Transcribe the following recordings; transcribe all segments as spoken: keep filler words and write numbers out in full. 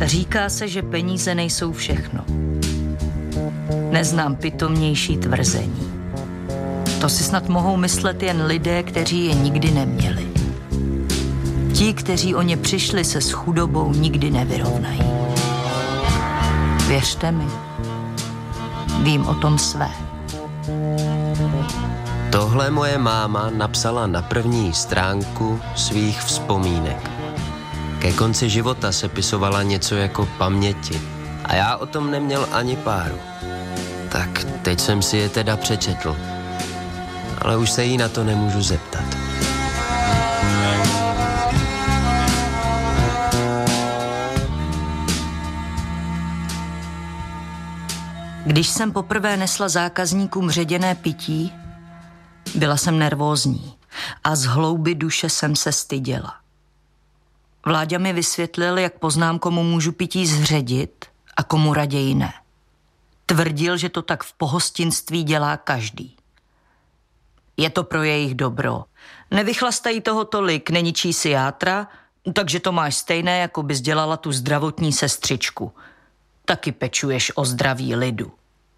Říká se, že peníze nejsou všechno. Neznám pitomnější tvrzení. To si snad mohou myslet jen lidé, kteří je nikdy neměli. Ti, kteří o ně přišli, se s chudobou nikdy nevyrovnají. Věřte mi, vím o tom své. Tohle moje máma napsala na první stránku svých vzpomínek. Ke konci života sepisovala něco jako paměti a já o tom neměl ani páru. Tak teď jsem si je teda přečetl, ale už se jí na to nemůžu zeptat. Když jsem poprvé nesla zákazníkům ředěné pití, byla jsem nervózní a z hloubi duše jsem se styděla. Vláďa mi vysvětlil, jak poznám, komu můžu pití zředit a komu raději ne. Tvrdil, že to tak v pohostinství dělá každý. Je to pro jejich dobro. Nevychlastají toho tolik, neničí si játra, takže to máš stejné, jako bys dělala tu zdravotní sestřičku. Taky pečuješ o zdraví lidu.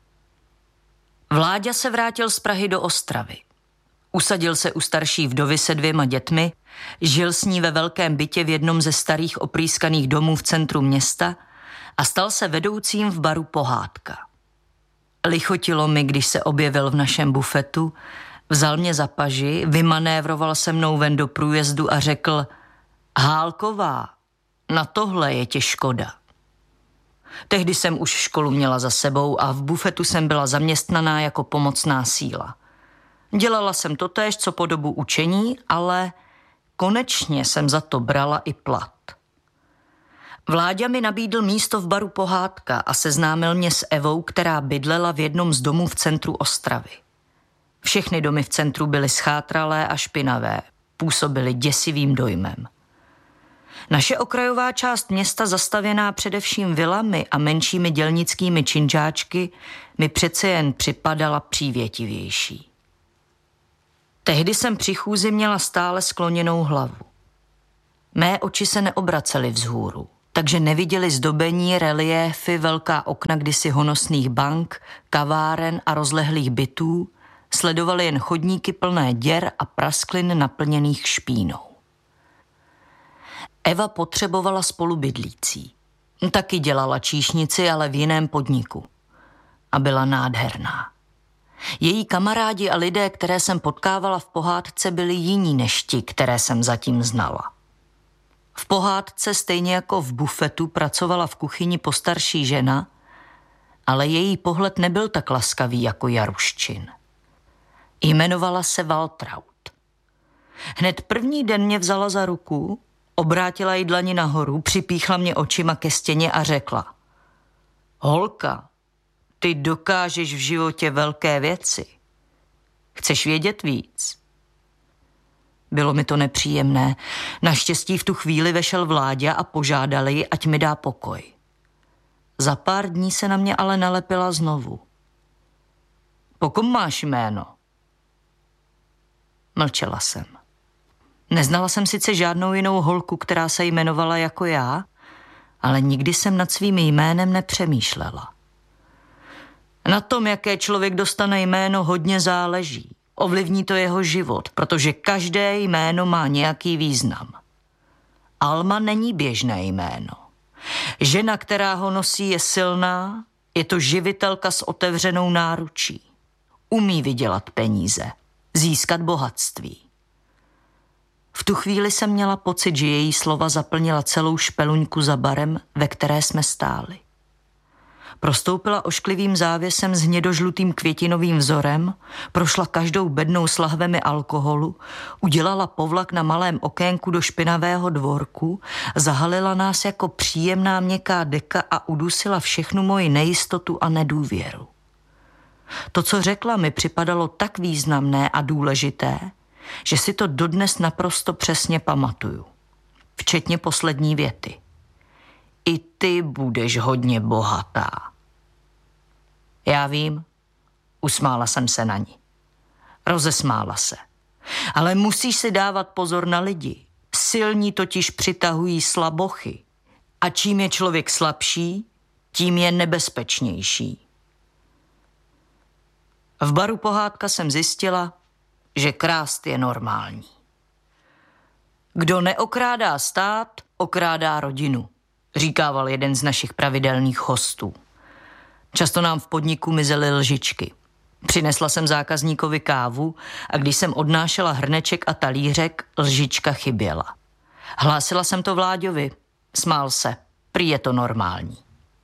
Vláďa se vrátil z Prahy do Ostravy. Usadil se u starší vdovy se dvěma dětmi, žil s ní ve velkém bytě v jednom ze starých oprýskaných domů v centru města a stal se vedoucím v baru Pohádka. Lichotilo mi, když se objevil v našem bufetu, vzal mě za paži, vymanévroval se mnou ven do průjezdu a řekl: Hálková, na tohle je tě škoda. Tehdy jsem už školu měla za sebou a v bufetu jsem byla zaměstnaná jako pomocná síla. Dělala jsem totéž, co po dobu učení, ale konečně jsem za to brala i plat. Vláďa mi nabídl místo v baru Pohádka a seznámil mě s Evou, která bydlela v jednom z domů v centru Ostravy. Všechny domy v centru byly schátralé a špinavé, působily děsivým dojmem. Naše okrajová část města, zastavěná především vilami a menšími dělnickými činžáčky, mi přece jen připadala přívětivější. Tehdy jsem při chůzi měla stále skloněnou hlavu. Mé oči se neobracely vzhůru, takže neviděli zdobení, reliéfy, velká okna kdysi honosných bank, kaváren a rozlehlých bytů, sledovali jen chodníky plné děr a prasklin naplněných špínou. Eva potřebovala spolubydlící. Taky dělala číšnici, ale v jiném podniku. A byla nádherná. Její kamarádi a lidé, které jsem potkávala v Pohádce, byli jiní než ti, které jsem zatím znala. V Pohádce, stejně jako v bufetu, pracovala v kuchyni postarší žena, ale její pohled nebyl tak laskavý jako Jaruščin. Jmenovala se Waltraud. Hned první den mě vzala za ruku, obrátila jí dlani nahoru, připíchla mě očima ke stěně a řekla: Holka, ty dokážeš v životě velké věci. Chceš vědět víc? Bylo mi to nepříjemné. Naštěstí v tu chvíli vešel Vláďa a požádal ji, ať mi dá pokoj. Za pár dní se na mě ale nalepila znovu. Po kom máš jméno? Mlčela jsem. Neznala jsem sice žádnou jinou holku, která se jmenovala jako já, ale nikdy jsem nad svým jménem nepřemýšlela. Na tom, jaké člověk dostane jméno, hodně záleží. Ovlivní to jeho život, protože každé jméno má nějaký význam. Alma není běžné jméno. Žena, která ho nosí, je silná, je to živitelka s otevřenou náručí. Umí vydělat peníze, získat bohatství. V tu chvíli jsem měla pocit, že její slova zaplnila celou špeluňku za barem, ve které jsme stáli. Prostoupila ošklivým závěsem s hnědožlutým květinovým vzorem, prošla každou bednou s lahvemi alkoholu, udělala povlak na malém okénku do špinavého dvorku, zahalila nás jako příjemná měkká deka a udusila všechnu moji nejistotu a nedůvěru. To, co řekla, mi připadalo tak významné a důležité, že si to dodnes naprosto přesně pamatuju. Včetně poslední věty. I ty budeš hodně bohatá. Já vím, usmála jsem se na ní. Rozesmála se. Ale musíš si dávat pozor na lidi. Silní totiž přitahují slabochy. A čím je člověk slabší, tím je nebezpečnější. V baru Pohádka jsem zjistila, že krást je normální. Kdo neokrádá stát, okrádá rodinu, říkával jeden z našich pravidelných hostů. Často nám v podniku mizely lžičky. Přinesla jsem zákazníkovi kávu a když jsem odnášela hrneček a talířek, lžička chyběla. Hlásila jsem to Vláďovi, smál se, prý je to normální.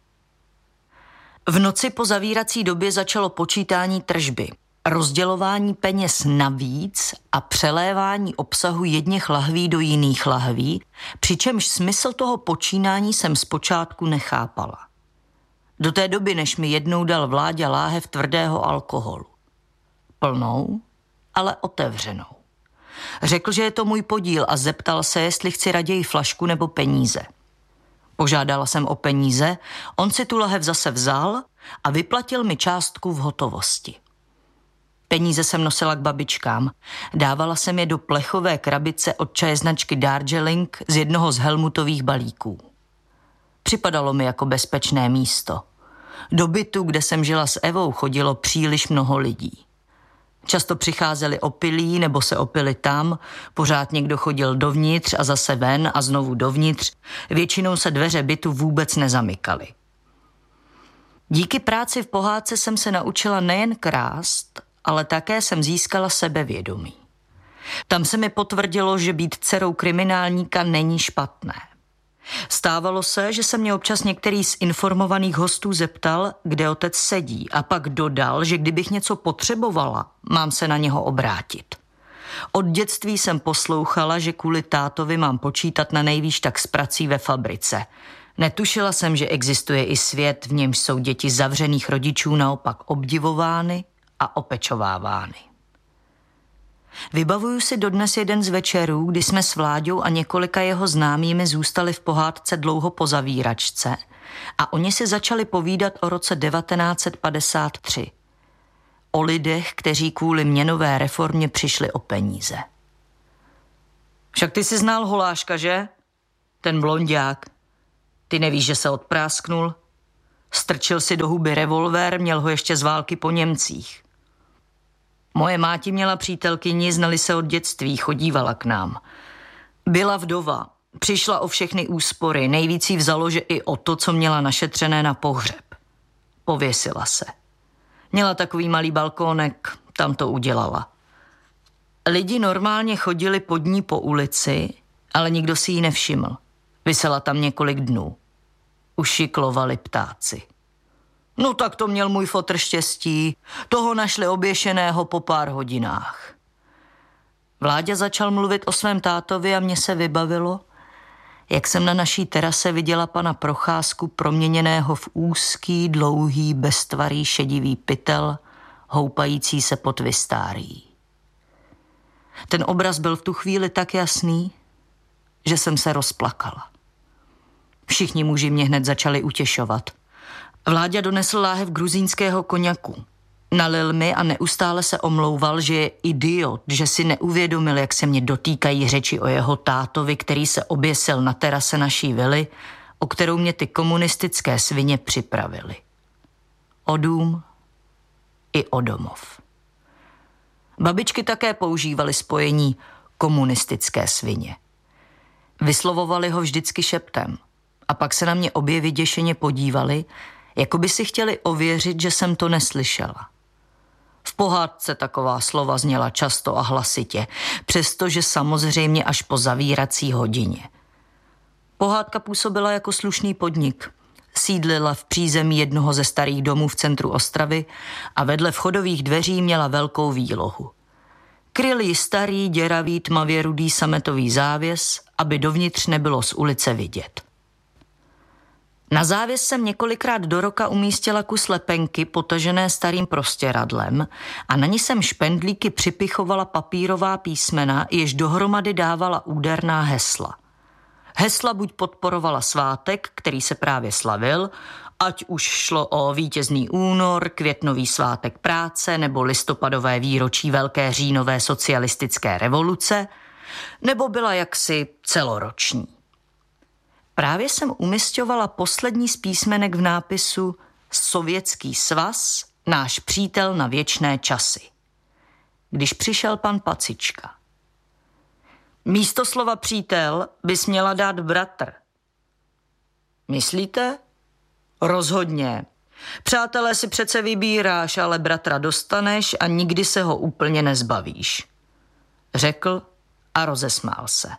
V noci po zavírací době začalo počítání tržby, rozdělování peněz navíc a přelévání obsahu jedněch lahví do jiných lahví, přičemž smysl toho počínání jsem zpočátku nechápala. Do té doby, než mi jednou dal Vláďa láhev tvrdého alkoholu. Plnou, ale otevřenou. Řekl, že je to můj podíl a zeptal se, jestli chci raději flašku nebo peníze. Požádala jsem o peníze, on si tu lahev zase vzal a vyplatil mi částku v hotovosti. Peníze jsem nosila k babičkám, dávala jsem je do plechové krabice od čaje značky Darjeeling z jednoho z Helmutových balíků. Připadalo mi jako bezpečné místo. Do bytu, kde jsem žila s Evou, chodilo příliš mnoho lidí. Často přicházeli opilí nebo se opili tam, pořád někdo chodil dovnitř a zase ven a znovu dovnitř, většinou se dveře bytu vůbec nezamykaly. Díky práci v Pohádce jsem se naučila nejen krást, ale také jsem získala sebevědomí. Tam se mi potvrdilo, že být dcerou kriminálníka není špatné. Stávalo se, že se mě občas některý z informovaných hostů zeptal, kde otec sedí, a pak dodal, že kdybych něco potřebovala, mám se na něho obrátit. Od dětství jsem poslouchala, že kvůli tátovi mám počítat na nejvýš tak s prací ve fabrice. Netušila jsem, že existuje i svět, v němž jsou děti zavřených rodičů naopak obdivovány a opečovávány. Vybavuju si dodnes jeden z večerů, kdy jsme s Vláďou a několika jeho známými zůstali v Pohádce dlouho po zavíračce a oni si začali povídat o roce devatenáct set padesát tři. O lidech, kteří kvůli měnové reformě přišli o peníze. Však ty jsi znal Holáška, že? Ten blonďák. Ty nevíš, že se odprásknul? Strčil si do huby revolver, měl ho ještě z války po Němcích. Moje máti měla přítelkyni, znali se od dětství, chodívala k nám. Byla vdova, přišla o všechny úspory, nejvíc jí vzalo, že i o to, co měla našetřené na pohřeb. Pověsila se. Měla takový malý balkónek, tam to udělala. Lidi normálně chodili pod ní po ulici, ale nikdo si ji nevšiml. Visela tam několik dnů. Ušiklovali ptáci. No tak to měl můj fotr štěstí, toho našli oběšeného po pár hodinách. Vláďa začal mluvit o svém tátovi a mně se vybavilo, jak jsem na naší terase viděla pana Procházku proměněného v úzký, dlouhý, beztvarý šedivý pytel, houpající se pod Vistárií. Ten obraz byl v tu chvíli tak jasný, že jsem se rozplakala. Všichni muži mě hned začali utěšovat. Vláďa donesl láhev gruzínského koněku. Nalil mi a neustále se omlouval, že je idiot, že si neuvědomil, jak se mě dotýkají řeči o jeho tátovi, který se oběsil na terase naší vily, o kterou mě ty komunistické svině připravili. O dům i o domov. Babičky také používaly spojení komunistické svině. Vyslovovali ho vždycky šeptem a pak se na mě obě vyděšeně podívali, jako by si chtěli ověřit, že jsem to neslyšela. V Pohádce taková slova zněla často a hlasitě, přestože samozřejmě až po zavírací hodině. Pohádka působila jako slušný podnik. Sídlila v přízemí jednoho ze starých domů v centru Ostravy a vedle vchodových dveří měla velkou výlohu. Kryl ji starý, děravý, tmavě rudý sametový závěs, aby dovnitř nebylo z ulice vidět. Na závěs jsem několikrát do roka umístila kus lepenky potažené starým prostěradlem a na ní jsem špendlíky připichovala papírová písmena, jež dohromady dávala úderná hesla. Hesla buď podporovala svátek, který se právě slavil, ať už šlo o vítězný únor, květnový svátek práce nebo listopadové výročí velké říjnové socialistické revoluce, nebo byla jaksi celoroční. Právě jsem umisťovala poslední z písmenek v nápisu Sovětský svaz, náš přítel na věčné časy. Když přišel pan Pacička. Místo slova přítel bys měla dát bratr. Myslíte? Rozhodně. Přátelé si přece vybíráš, ale bratra dostaneš a nikdy se ho úplně nezbavíš. Řekl a rozesmál se.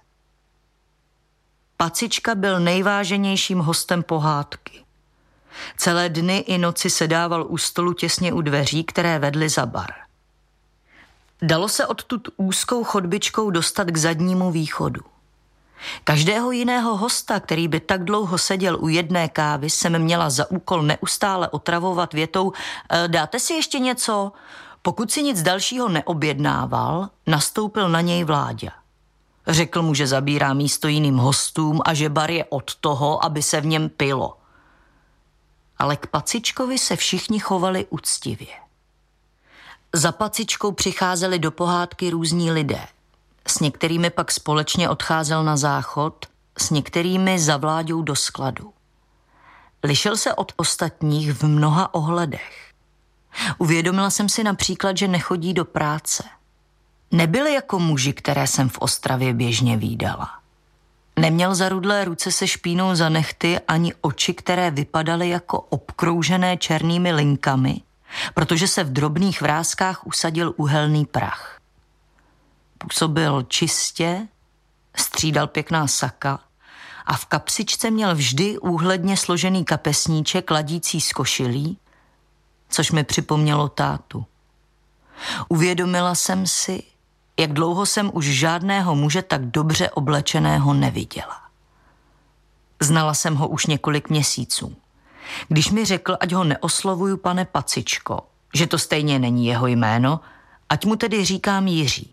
Pacička byl nejváženějším hostem pohádky. Celé dny i noci sedával u stolu těsně u dveří, které vedly za bar. Dalo se odtud úzkou chodbičkou dostat k zadnímu východu. Každého jiného hosta, který by tak dlouho seděl u jedné kávy, jsem měla za úkol neustále otravovat větou dáte si ještě něco? Pokud si nic dalšího neobjednával, nastoupil na něj Vláďa. Řekl mu, že zabírá místo jiným hostům a že bar je od toho, aby se v něm pilo. Ale k Pacičkovi se všichni chovali uctivě. Za Pacičkou přicházeli do pohádky různí lidé. S některými pak společně odcházel na záchod, s některými za Vláďou do skladu. Lišil se od ostatních v mnoha ohledech. Uvědomila jsem si například, že nechodí do práce. Nebyli jako muži, které jsem v Ostravě běžně vídala. Neměl zarudlé ruce se špínou za nehty ani oči, které vypadaly jako obkroužené černými linkami, protože se v drobných vrázkách usadil uhelný prach. Působil čistě, střídal pěkná saka a v kapsičce měl vždy úhledně složený kapesníček ladící z košilí, což mi připomnělo tátu. Uvědomila jsem si, jak dlouho jsem už žádného muže tak dobře oblečeného neviděla. Znala jsem ho už několik měsíců. Když mi řekl, ať ho neoslovuju pane Pacičko, že to stejně není jeho jméno, ať mu tedy říkám Jiří.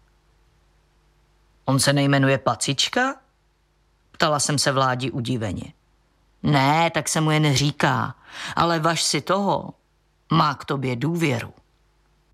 On se nejmenuje Pacička? Ptala jsem se Vládi udiveně. Ne, tak se mu jen říká, ale važ si toho, má k tobě důvěru.